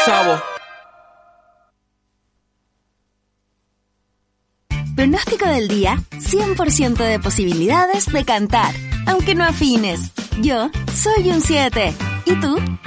chavo. Pronóstico del día, 100% de posibilidades de cantar, aunque no afines. Yo soy un 7. ¿Y tú?